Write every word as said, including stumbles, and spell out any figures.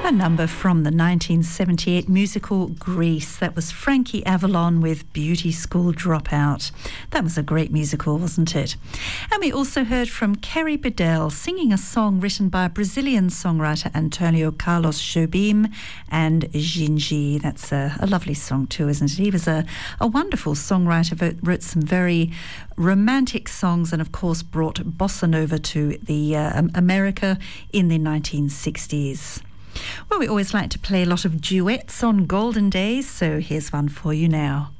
A number from the nineteen seventy-eight musical Grease. That was Frankie Avalon with Beauty School Dropout. That was a great musical, wasn't it? And we also heard from Carrie Bedell singing a song written by Brazilian songwriter Antonio Carlos Jobim and Gingy. That's a, a lovely song too, isn't it? He was a, a wonderful songwriter, wrote, wrote some very romantic songs and of course brought bossa nova to the uh, America in the nineteen sixties. Well, we always like to play a lot of duets on Golden Days, so here's one for you now.